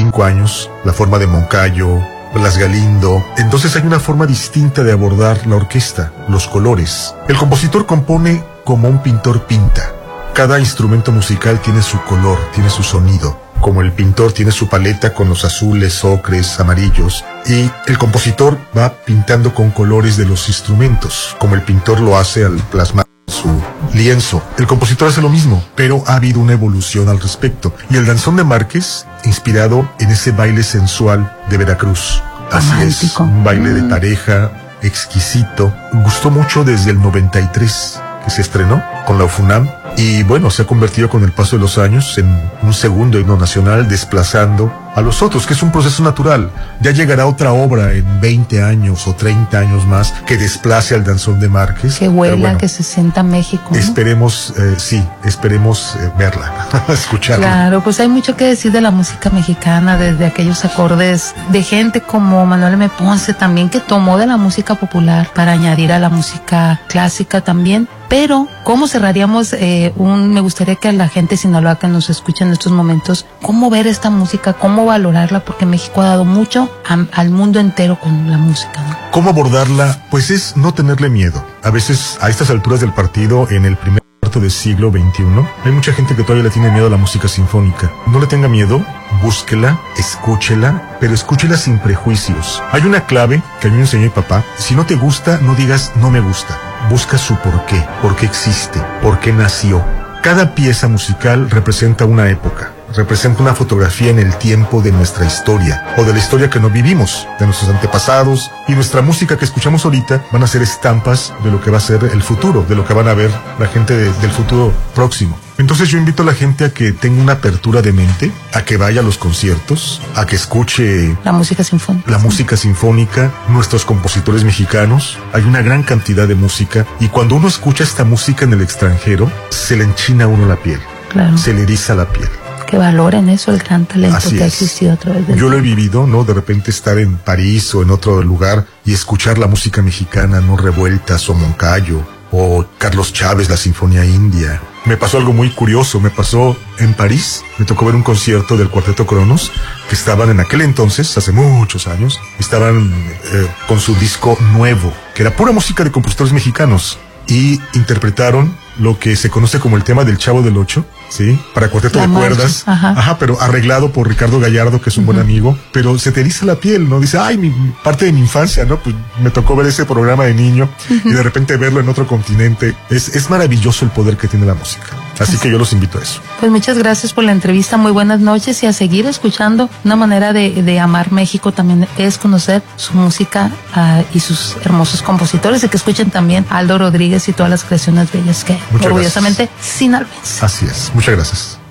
25 años, la forma de Moncayo, Blas Galindo. Entonces hay una forma distinta de abordar la orquesta, los colores. El compositor compone como un pintor pinta. Cada instrumento musical tiene su color, tiene su sonido. Como el pintor tiene su paleta con los azules, ocres, amarillos, y el compositor va pintando con colores de los instrumentos, como el pintor lo hace al plasmar su lienzo. El compositor hace lo mismo, pero ha habido una evolución al respecto. Y el danzón de Márquez, inspirado en ese baile sensual de Veracruz. Así romántico. Es, un baile de pareja, exquisito. Gustó mucho desde el 93, que se estrenó con la UFUNAM. Y bueno, se ha convertido con el paso de los años en un segundo himno nacional, desplazando a los otros, que es un proceso natural. Ya llegará otra obra en 20 años o 30 años más que desplace al danzón de Márquez. Que huela, bueno, que se sienta México, ¿no? Esperemos, esperemos verla, escucharla. Claro, pues hay mucho que decir de la música mexicana, desde aquellos acordes de gente como Manuel M. Ponce también, que tomó de la música popular para añadir a la música clásica también. Pero, ¿cómo cerraríamos me gustaría que a la gente de Sinaloa que nos escucha en estos momentos, cómo ver esta música, cómo valorarla, porque México ha dado mucho al mundo entero con la música, ¿no? ¿Cómo abordarla? Pues es no tenerle miedo. A veces, a estas alturas del partido, en el primer cuarto del siglo XXI, hay mucha gente que todavía le tiene miedo a la música sinfónica. No le tenga miedo, búsquela, escúchela, pero escúchela sin prejuicios. Hay una clave que a mí me enseñó mi papá. Si no te gusta, no digas no me gusta. Busca su por qué existe, por qué nació. Cada pieza musical representa una época, representa una fotografía en el tiempo de nuestra historia, o de la historia que no vivimos, de nuestros antepasados, y nuestra música que escuchamos ahorita van a ser estampas de lo que va a ser el futuro, de lo que van a ver la gente del futuro próximo. Entonces yo invito a la gente a que tenga una apertura de mente, a que vaya a los conciertos, a que escuche la música sinfónica. La música sinfónica, nuestros compositores mexicanos. Hay una gran cantidad de música, y cuando uno escucha esta música en el extranjero, se le enchina a uno la piel. Claro. Se le eriza la piel. Que valoren eso, el gran talento Así que ha es. existido a través del Yo lo he vivido, ¿no? De repente estar en París o en otro lugar y escuchar la música mexicana, ¿no? Revueltas o Moncayo o Carlos Chávez, la Sinfonía India. Me pasó algo muy curioso, me pasó en París, me tocó ver un concierto del Cuarteto Cronos, que estaban en aquel entonces, hace muchos años, estaban con su disco nuevo, que era pura música de compositores mexicanos, y interpretaron lo que se conoce como el tema del Chavo del Ocho, ¿sí? Para cuarteto de cuerdas. Ajá, pero arreglado por Ricardo Gallardo, que es un buen amigo. Pero se te eriza la piel, ¿no? Dice, ay, parte de mi infancia, ¿no? Pues me tocó ver ese programa de niño y de repente verlo en otro continente. Es maravilloso el poder que tiene la música. Así que yo los invito a eso. Pues muchas gracias por la entrevista, muy buenas noches, y a seguir escuchando. Una manera de amar México también es conocer su música y sus hermosos compositores, y que escuchen también a Aldo Rodríguez y todas las creaciones bellas que orgullosamente sinaloenses. Así es, muchas gracias.